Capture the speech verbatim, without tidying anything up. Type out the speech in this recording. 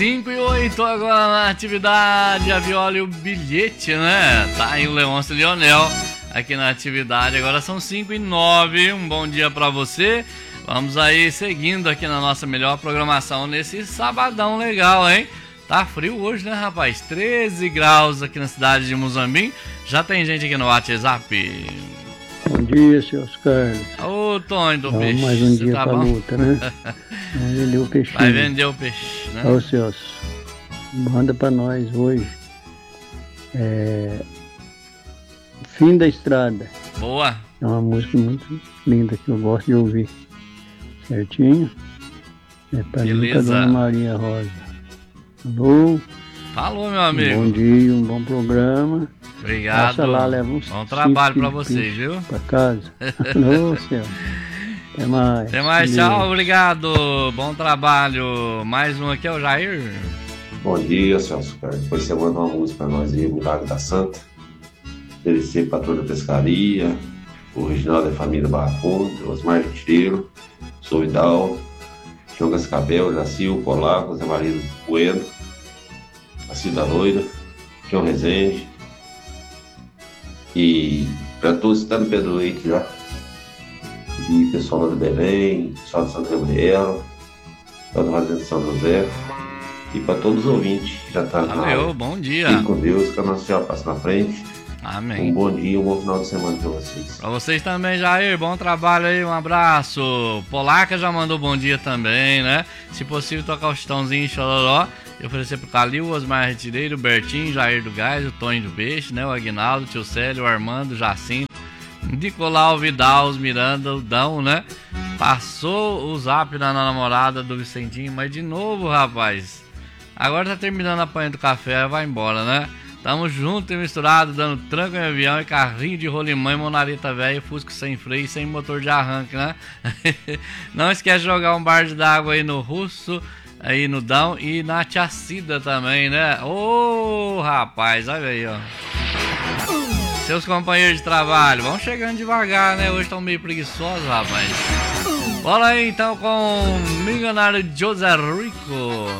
cinco e oito agora na atividade, a viola e o bilhete, né? Tá aí o Leôncio Leonel aqui na atividade, agora são cinco e nove, um bom dia pra você. Vamos aí seguindo aqui na nossa melhor programação nesse sabadão legal, hein? Tá frio hoje, né, rapaz? treze graus aqui na cidade de Muzambinho. Já tem gente aqui no WhatsApp. Bom dia, senhor Carlos. Ô, Tony do Vamos peixe. mais um dia tá pra bom? luta, né? Vai vender o peixinho. Vai vender o peixe, né? Ô, Celso, manda pra nós hoje. É... Fim da Estrada. Boa. É uma música muito linda que eu gosto de ouvir. Certinho? É pra mim, pra Dona Maria Rosa. Alô? Falou, meu amigo. Um bom dia, um bom programa. Obrigado. Passa lá, leva uns bom trabalho pra de vocês, viu? Pra casa. Alô, céu. Até mais. Até mais, Deus. tchau, obrigado. Bom trabalho. Mais um aqui é o Jair. Bom dia, Celso. Depois você manda uma música pra nós aí, Milagre da Santa. D C, Patrulha da Pescaria, o Reginaldo da Família Barra Funda, Osmar Tiro, Sou Vidal, João Cascabel, Jacil, Polaco, Zé Maria do Bueno, a Cida Loira, João Rezende. E para todos que estão no Pedro Leite já. E pessoal lá do Belém, pessoal de São Gabriel, pessoal do Fazenda de São José. E para todos os ouvintes que já estão na Valeu, bom dia. Fique com Deus, que a Nossa Senhora passa na frente. Amém. Um bom dia, um bom final de semana para vocês. Pra vocês também, Jair, bom trabalho aí, um abraço. Polaca já mandou bom dia também, né? Se possível, tocar o chitãozinho xoloró e oferecer pro Calil, o Osmar Retireiro, o Bertinho, Jair do Gás, o Tonho do Peixe, né? O Aguinaldo, o Tio Célio, o Armando, o Jacinto, Nicolau, o Vidal, os Miranda, o Dão, né? Passou o zap na namorada do Vicentinho, mas de novo, rapaz. Agora tá terminando a panha do café, vai embora, né? Tamo junto e misturado, dando tranco em avião e carrinho de rolimã e monareta velha, fusco sem freio e sem motor de arranque, né? Não esquece de jogar um balde d'água aí no Russo, aí no Dão e na Tia Cida também, né? Ô, oh, rapaz, olha aí, ó. Seus companheiros de trabalho, vão chegando devagar, né? Hoje estão meio preguiçosos, rapaz. Bora aí então com o milionário José Rico.